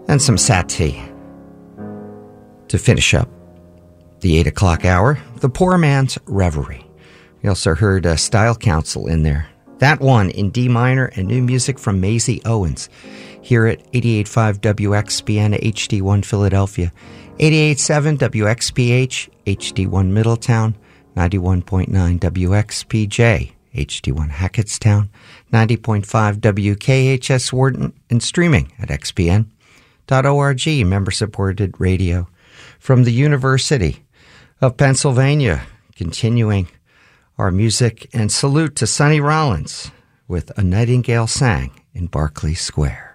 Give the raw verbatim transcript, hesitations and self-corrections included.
and some Satie. To finish up the eight o'clock hour, The Poor Man's Reverie. We also heard uh, Style Council in there. That one in D minor and new music from Maisie Owens here at eighty-eight point five W X P N H D one Philadelphia, eighty-eight point seven W X P H H D one Middletown, ninety-one point nine W X P J H D one Hackettstown, ninety point five W K H S Wharton, and streaming at x p n dot org, member-supported radio from the University of Pennsylvania. Continuing our music and salute to Sonny Rollins with A Nightingale Sang in Berkeley Square.